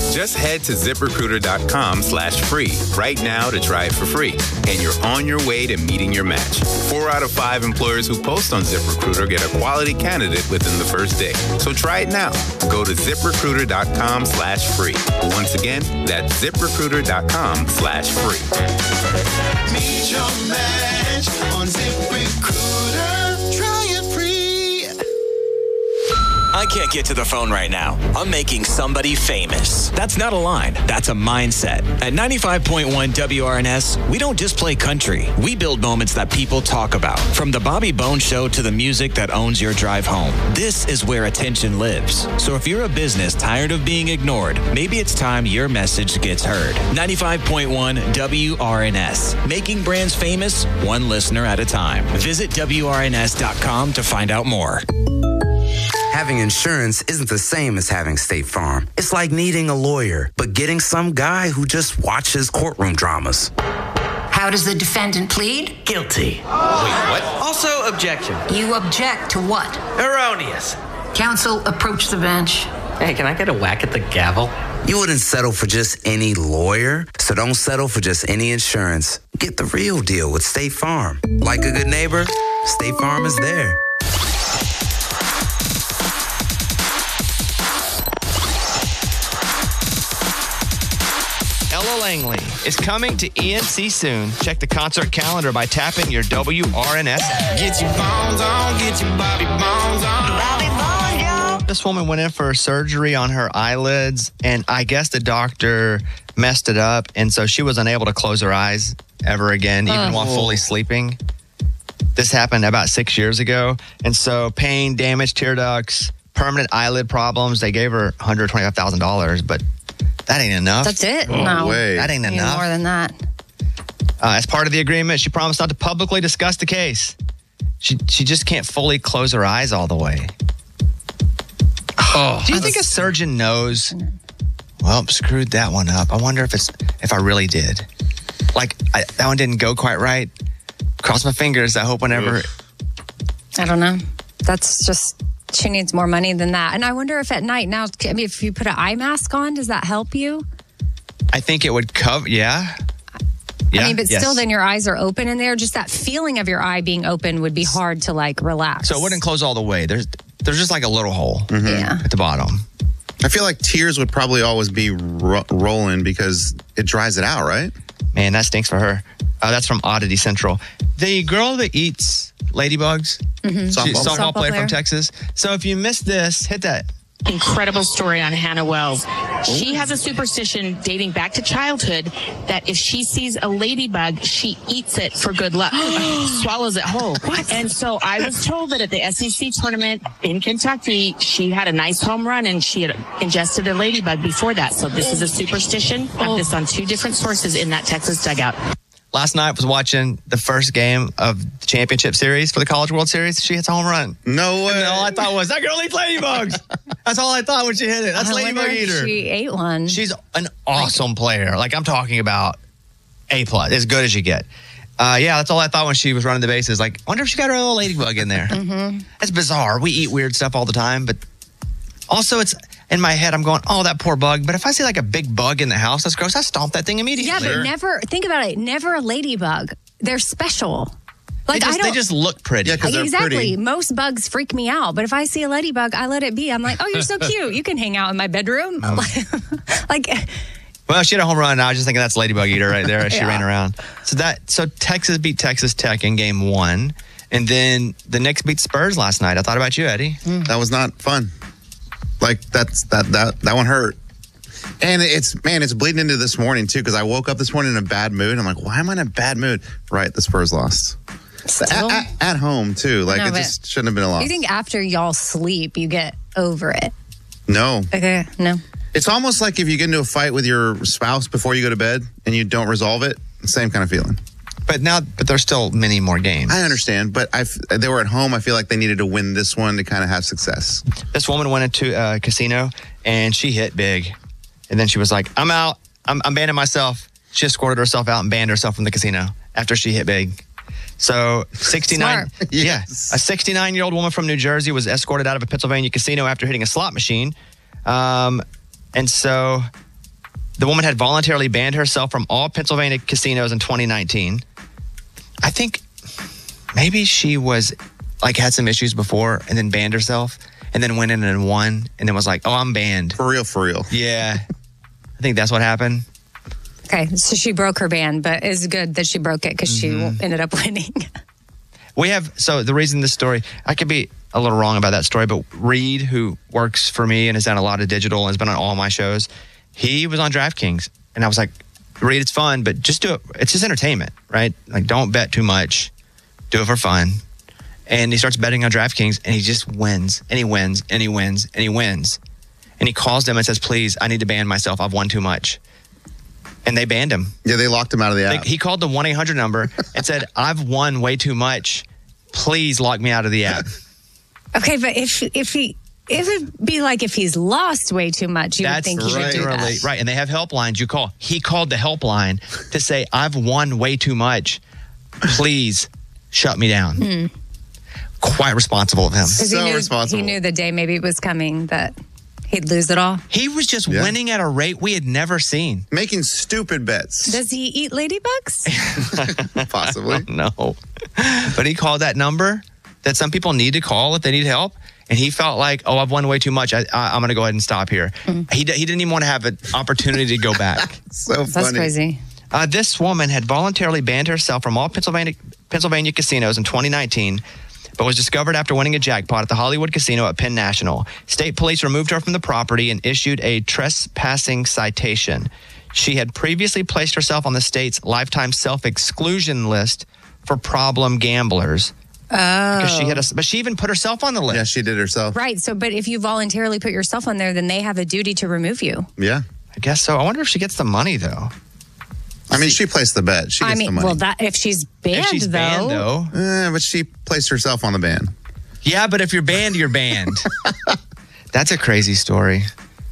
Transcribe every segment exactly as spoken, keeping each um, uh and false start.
Just head to ZipRecruiter.com slash free right now to try it for free. And you're on your way to meeting your match. Four out of five employers who post on ZipRecruiter get a quality candidate within the first day. So try it now. Go to ZipRecruiter.com slash free. Once again, that's ZipRecruiter.com slash free. Meet your match on ZipRecruiter. Try it free. I can't get to the phone right now. I'm making somebody famous. That's not a line. That's a mindset. At ninety-five point one W R N S, we don't just play country. We build moments that people talk about. From the Bobby Bone Show to the music that owns your drive home. This is where attention lives. So if you're a business tired of being ignored, maybe it's time your message gets heard. ninety-five point one W R N S. Making brands famous, one listener at a time. Visit W R N S dot com to find out more. Having insurance isn't the same as having State Farm. It's like needing a lawyer, but getting some guy who just watches courtroom dramas. How does the defendant plead? Guilty. Wait, what? Also, objection. You object to what? Erroneous. Counsel, approach the bench. Hey, can I get a whack at the gavel? You wouldn't settle for just any lawyer, so don't settle for just any insurance. Get the real deal with State Farm. Like a good neighbor, State Farm is there. Ella Langley is coming to E N C soon. Check the concert calendar by tapping your W R N S app. Get your bones on, get your Bobby bones on. Bobby bones, y'all. This woman went in for surgery on her eyelids, and I guess the doctor messed it up, and so she was unable to close her eyes ever again, even Oh. while fully sleeping. This happened about six years ago, and so pain, damage, tear ducts, permanent eyelid problems. They gave her one hundred twenty-five thousand dollars, but that ain't enough. That's it? Oh, No. way. That ain't Need enough. more than that. Uh, as part of the agreement, she promised not to publicly discuss the case. She she just can't fully close her eyes all the way. Oh, Do you think a surgeon knows? Well, screwed that one up. I wonder if it's if I really did. Like I, that one didn't go quite right. Cross my fingers. I hope whenever. I don't know. That's just, she needs more money than that. And I wonder if at night now, I mean, if you put an eye mask on, does that help you? I think it would cover. Yeah. Yeah. I mean, but yes. still then your eyes are open in there. Just that feeling of your eye being open would be hard to like relax. So it wouldn't close all the way. There's there's just like a little hole Yeah. at the bottom. I feel like tears would probably always be ro- rolling because it dries it out, right? Man, that stinks for her. Uh, that's from Oddity Central. The girl that eats ladybugs, Mhm. she- Softball. softball, Softball player player. from Texas. So if you missed this, hit that. Incredible story on Hannah Wells. She has a superstition dating back to childhood that if she sees a ladybug, she eats it for good luck, swallows it whole. What? And so I was told that at the S E C tournament in Kentucky, she had a nice home run and she had ingested a ladybug before that. So this is a superstition. I have this on two different sources in that Texas dugout. Last night was watching the first game of the championship series for the College World Series. She hits a home run. No way. And all I thought was, that girl eats ladybugs. That's all I thought when she hit it. That's I wonder ladybug if eater. She ate one. She's an awesome player. Like I'm talking about A plus, as good as you get. Uh, yeah, that's all I thought when she was running the bases. Like, I wonder if she got her little ladybug in there. Mm-hmm. That's bizarre. We eat weird stuff all the time, but also it's in my head. I'm going, oh, that poor bug. But if I see like a big bug in the house, that's gross. I stomp that thing immediately. Yeah, but never, think about it, never a ladybug. They're special. Like they, just, I don't, they just look pretty. Yeah, 'cause they're exactly. pretty. Most bugs freak me out, but if I see a ladybug, I let it be. I'm like, oh, you're so cute. You can hang out in my bedroom. like, Well, she had a home run. And I was just thinking that's ladybug eater right there as she Yeah. ran around. So that so Texas beat Texas Tech in game one, and then the Knicks beat Spurs last night. I thought about you, Eddie. That was not fun. Like that's that that that one hurt. And it's man, it's bleeding into this morning too because I woke up this morning in a bad mood. I'm like, why am I in a bad mood? Right, the Spurs lost. still, At, at, at home too. Like No, it but just shouldn't have been a loss. you think after y'all sleep, you get over it? No. Okay, no. It's almost like if you get into a fight with your spouse before you go to bed and you don't resolve it, same kind of feeling. But now, but there's still many more games. I understand, but I they were at home. I feel like they needed to win this one to kind of have success. This woman went into a casino and she hit big. And then she was like, I'm out. I'm, I'm banning myself. She escorted herself out and banned herself from the casino after she hit big. So sixty-nine, Smart. yeah, Yes. a sixty-nine-year-old woman from New Jersey was escorted out of a Pennsylvania casino after hitting a slot machine. Um, and so The woman had voluntarily banned herself from all Pennsylvania casinos in twenty nineteen. I think maybe she was like had some issues before and then banned herself and then went in and won and then was like, oh, I'm banned. For real, for real. Yeah. I think that's what happened. Okay, so she broke her ban, but it's good that she broke it because Mm-hmm. she ended up winning. We have, so the reason this story, I could be a little wrong about that story, but Reed, who works for me and has done a lot of digital and has been on all my shows, he was on DraftKings. And I was like, Reed, it's fun, but just do it. It's just entertainment, right? Like, don't bet too much. Do it for fun. And he starts betting on DraftKings and he just wins and he wins and he wins and he wins. And he calls them and says, please, I need to ban myself. I've won too much. And they banned him. Yeah, they locked him out of the app. They, he called the one eight hundred number and said, I've won way too much. Please lock me out of the app. Okay, but if if he if it'd be like if he's lost way too much, you That's would think he would do literally that. right. And they have helplines you call. He called the helpline to say, I've won way too much. Please shut me down. Hmm. Quite responsible of him. 'Cause he knew, He knew the day maybe it was coming that he'd lose it all. He was just Yeah. winning at a rate we had never seen. Making stupid bets. Does he eat ladybugs? Possibly. No. But he called that number that some people need to call if they need help. And he felt like, oh, I've won way too much. I, I, I'm going to go ahead and stop here. Mm. He, d- he didn't even want to have an opportunity to go back. So funny. That's crazy. Uh, this woman had voluntarily banned herself from all Pennsylvania Pennsylvania casinos in twenty nineteen, but was discovered after winning a jackpot at the Hollywood Casino at Penn National. State police removed her from the property and issued a trespassing citation. She had previously placed herself on the state's lifetime self-exclusion list for problem gamblers. Oh. Because she had a, but she even put herself on the list. Yeah, she did herself. Right. So, but if you voluntarily put yourself on there, then they have a duty to remove you. Yeah. I guess so. I wonder if she gets the money, though. I mean, she placed the bet. She gets I mean, the money. well, that if she's banned, If she's though, banned, though. Eh, but she placed herself on the ban. Yeah, but if you're banned, you're banned. That's a crazy story.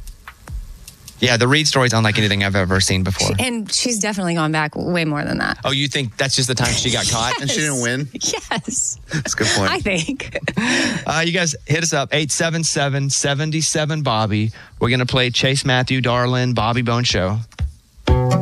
Yeah, the Reed story's unlike anything I've ever seen before. and she's definitely gone back way more than that. Oh, you think that's just the time she got caught? And she didn't win? Yes, That's a good point. I think. Uh, you guys hit us up, eight seven seven, seven seven, Bobby. We're going to play Chase Matthew, Darlin, Bobby Bone Show.